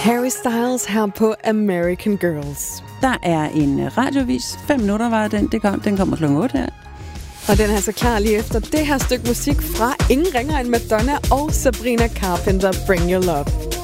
Harry Styles her på American Girls. Der er en radiovis. 5 minutter var den. Den kommer kl. 8 her. Og den er så klar lige efter det her stykke musik fra ingen ringer end Madonna og Sabrina Carpenter, Bring Your Love.